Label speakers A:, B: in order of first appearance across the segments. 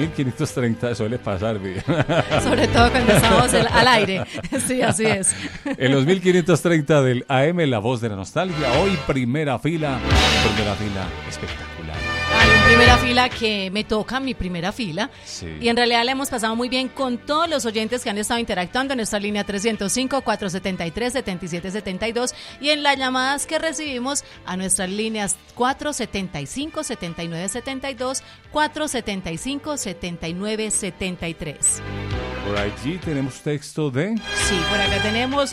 A: 1530 suele pasar, bien.
B: Sobre todo cuando estamos al aire. Sí, así es.
A: En los 1530 del AM, La Voz de la Nostalgia. Hoy primera fila espectacular.
B: Hay un primera fila que me toca, mi primera fila.
A: Sí.
B: Y en realidad la hemos pasado muy bien con todos los oyentes que han estado interactuando en nuestra línea 305-473-7772 y en las llamadas que recibimos a nuestras líneas 475-7972, 475-7973.
A: Por allí tenemos texto de...
B: Sí, por acá tenemos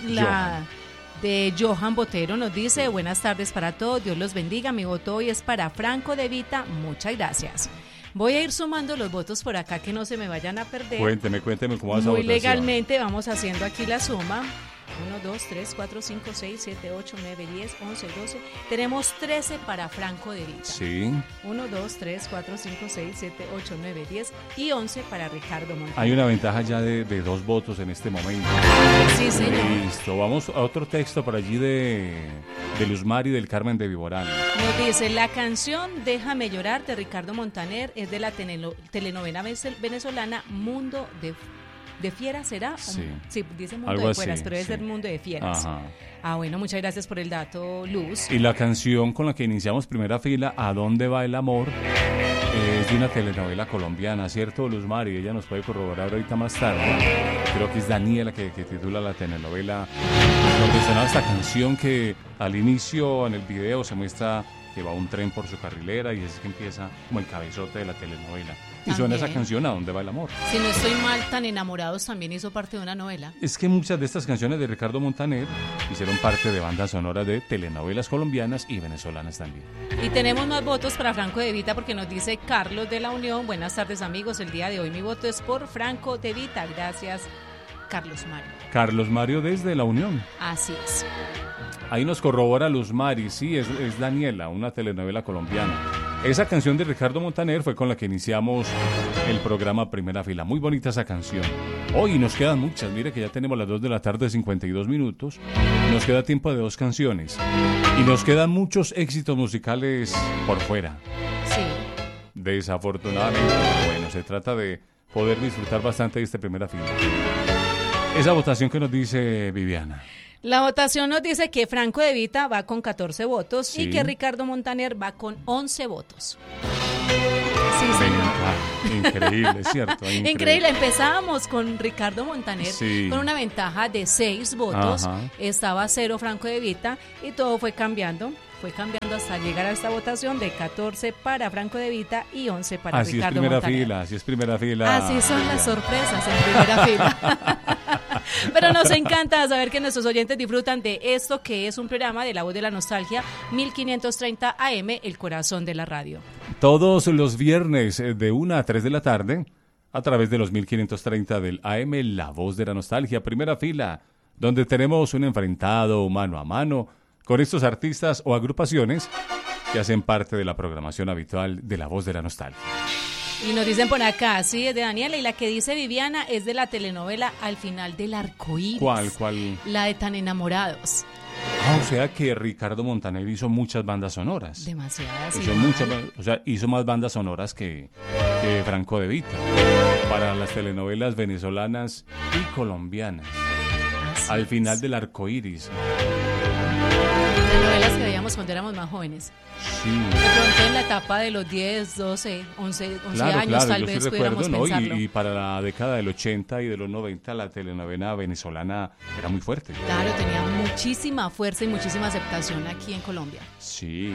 B: de Johan Botero, nos dice: buenas tardes para todos, Dios los bendiga, mi voto hoy es para Franco De Vita, muchas gracias. Voy a ir sumando los votos por acá que no se me vayan a perder.
A: Cuénteme cómo va esa
B: Muy
A: votación.
B: legalmente vamos haciendo aquí la suma. 1, 2, 3, 4, 5, 6, 7, 8, 9, 10, 11, 12. Tenemos 13 para Franco De Vita.
A: Sí.
B: 1, 2, 3, 4, 5, 6, 7, 8, 9, 10 y 11 para Ricardo Montaner.
A: Hay una ventaja ya de 2 votos en este momento.
B: Sí, señor.
A: Listo, vamos a otro texto por allí de Luz Mari del Carmen de Viborán.
B: Nos dice: la canción Déjame llorar de Ricardo Montaner es de la telenovela venezolana Mundo de Fieras, ¿será?
A: Sí.
B: Sí, dice Mundo
A: Algo
B: de Fieras,
A: así,
B: pero debe
A: sí.
B: ser Mundo de Fieras.
A: Ajá.
B: Bueno, muchas gracias por el dato, Luz.
A: Y la canción con la que iniciamos primera fila, ¿A dónde va el amor?, es de una telenovela colombiana, ¿cierto, Luz Mari? Ella nos puede corroborar ahorita más tarde. Creo que es Daniela que titula la telenovela, donde sonaba esta canción que al inicio en el video se muestra que va un tren por su carrilera y es que empieza como el cabezote de la telenovela. Y suena esa canción, ¿A dónde va el amor?
B: Si no estoy mal, Tan Enamorados también hizo parte de una novela.
A: Es que muchas de estas canciones de Ricardo Montaner hicieron parte de bandas sonoras de telenovelas colombianas y venezolanas también.
B: Y tenemos más votos para Franco De Vita porque nos dice Carlos de la Unión: buenas tardes, amigos, el día de hoy mi voto es por Franco De Vita. Gracias, Carlos Mario.
A: Carlos Mario desde La Unión.
B: Así es.
A: Ahí nos corrobora Luz Mari, sí, es Daniela, una telenovela colombiana. Esa canción de Ricardo Montaner fue con la que iniciamos el programa Primera Fila. Muy bonita esa canción. Hoy nos quedan muchas, mire que ya tenemos las 2 de la tarde, 52 minutos. Nos queda tiempo de 2 canciones. Y nos quedan muchos éxitos musicales por fuera.
B: Sí.
A: Desafortunadamente, bueno, se trata de poder disfrutar bastante de esta Primera Fila. Esa votación que nos dice Viviana.
B: La votación nos dice que Franco De Vita va con 14 votos
A: Sí.
B: y que Ricardo Montaner va con 11 votos. Sí, sí.
A: Increíble, ¿cierto?
B: Increíble. Empezábamos con Ricardo Montaner
A: Sí.
B: con una ventaja de 6 votos.
A: Ajá.
B: Estaba 0 Franco De Vita y todo fue cambiando hasta llegar a esta votación de 14 para Franco De Vita y 11 para
A: Así
B: Ricardo
A: es primera
B: Montaner.
A: fila, así es primera fila.
B: Así son las sorpresas en primera fila. Pero nos encanta saber que nuestros oyentes disfrutan de esto que es un programa de La Voz de la Nostalgia, 1530 AM, el corazón de la radio.
A: Todos los viernes de 1 a 3 de la tarde, a través de los 1530 del AM, La Voz de la Nostalgia, primera fila, donde tenemos un enfrentado mano a mano con estos artistas o agrupaciones que hacen parte de la programación habitual de La Voz de la Nostalgia.
B: Y nos dicen por acá, sí, es de Daniela, y la que dice Viviana es de la telenovela Al final del arcoíris.
A: ¿Cuál?
B: La de Tan Enamorados.
A: O sea que Ricardo Montaner hizo muchas bandas sonoras.
B: Demasiadas.
A: Hizo más bandas sonoras que Franco De Vita para las telenovelas venezolanas y colombianas. Al final del arcoíris.
B: Telenovelas que veíamos cuando éramos más jóvenes.
A: Sí.
B: De pronto en la etapa de los 10, 12, 11 años tal
A: yo
B: vez
A: sí
B: pudiéramos
A: recuerdo, ¿no?
B: pensarlo.
A: Y para la década del 80 y de los 90 la telenovela venezolana era muy fuerte.
B: Claro, tenía muchísima fuerza y muchísima aceptación aquí en Colombia.
A: Sí.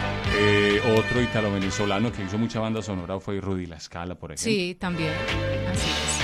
A: Otro italo-venezolano que hizo mucha banda sonora fue Rudy La Scala, por ejemplo.
B: Sí, también. Así es.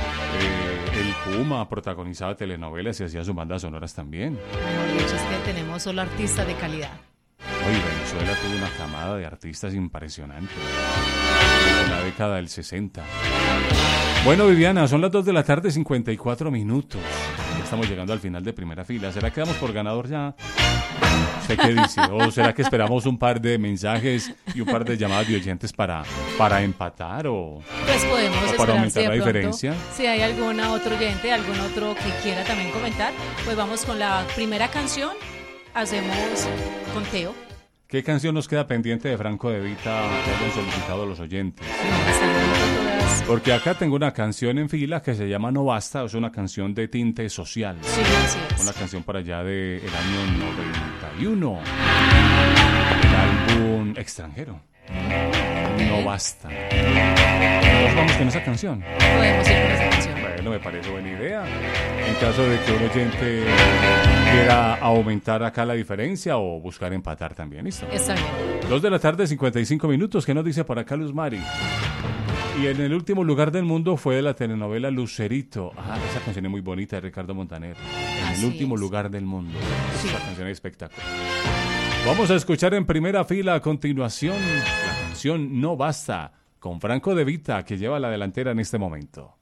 A: El Puma protagonizaba telenovelas y hacía sus bandas sonoras también.
B: Mejor dicho, es que tenemos solo artistas de calidad.
A: Hoy Venezuela tuvo una camada de artistas impresionante en la década del 60. Bueno, Viviana, son las 2 de la tarde, 54 minutos. Ya estamos llegando al final de primera fila. ¿Será que damos por ganador ya? ¿Usted qué dice? ¿O será que esperamos un par de mensajes y un par de llamadas de oyentes para empatar o
B: Pues podemos
A: para
B: esperar
A: aumentar
B: si
A: la
B: de pronto,
A: diferencia?
B: si hay alguna otro oyente, algún otro que quiera también comentar, pues vamos con la primera canción. Hacemos conteo.
A: ¿Qué canción nos queda pendiente de Franco De Vita que hayan solicitado los oyentes?
B: Hasta el momento todas es.
A: Porque acá tengo una canción en fila que se llama No Basta, es una canción de tinte social.
B: Sí, así es.
A: Una canción para allá del año 91. El álbum extranjero. No Basta. Nos vamos con esa canción.
B: Podemos ir con esa canción.
A: Bueno, me parece buena idea. En caso de que un oyente quiera aumentar acá la diferencia o buscar empatar también, ¿listo?
B: Está bien.
A: 2 de la tarde, 55 minutos. ¿Qué nos dice por acá Luz Mari? Y en el último lugar del mundo fue de la telenovela Lucerito. Ah, esa canción es muy bonita de Ricardo Montaner. En
B: Así
A: el último
B: es.
A: lugar del mundo.
B: Sí.
A: Esa canción es espectacular. Vamos a escuchar en primera fila a continuación la canción No Basta con Franco De Vita, que lleva la delantera en este momento.